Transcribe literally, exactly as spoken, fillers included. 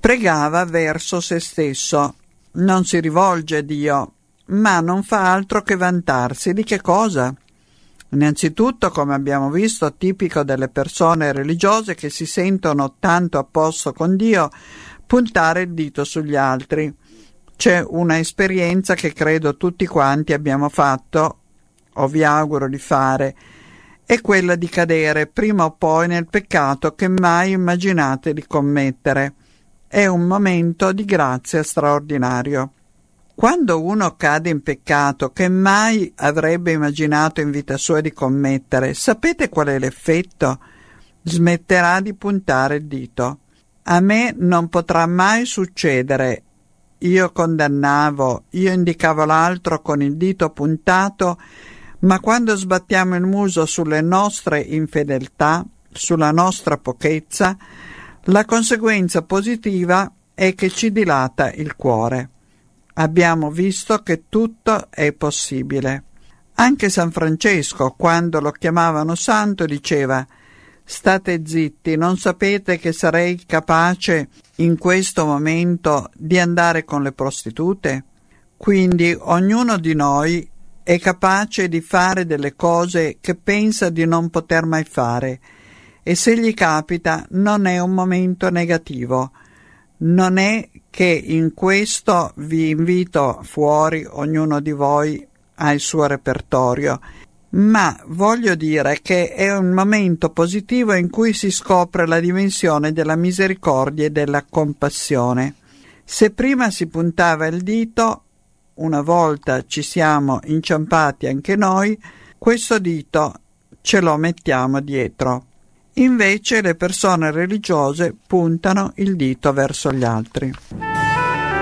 Pregava verso se stesso, non si rivolge a Dio, ma non fa altro che vantarsi. Di che cosa? Innanzitutto, come abbiamo visto, tipico delle persone religiose che si sentono tanto a posto con Dio, puntare il dito sugli altri. C'è una esperienza che credo tutti quanti abbiamo fatto, o vi auguro di fare, è quella di cadere prima o poi nel peccato che mai immaginate di commettere. È un momento di grazia straordinario. Quando uno cade in peccato che mai avrebbe immaginato in vita sua di commettere, sapete qual è l'effetto? Smetterà di puntare il dito. A me non potrà mai succedere. Io condannavo, io indicavo l'altro con il dito puntato, ma quando sbattiamo il muso sulle nostre infedeltà, sulla nostra pochezza, la conseguenza positiva è che ci dilata il cuore. Abbiamo visto che tutto è possibile. Anche San Francesco, quando lo chiamavano santo, diceva: «State zitti, non sapete che sarei capace in questo momento di andare con le prostitute?» Quindi ognuno di noi è capace di fare delle cose che pensa di non poter mai fare, e se gli capita non è un momento negativo. Non è che in questo vi invito fuori, ognuno di voi ha il suo repertorio, ma voglio dire che è un momento positivo in cui si scopre la dimensione della misericordia e della compassione. Se prima si puntava il dito, una volta ci siamo inciampati anche noi, questo dito ce lo mettiamo dietro. Invece le persone religiose puntano il dito verso gli altri.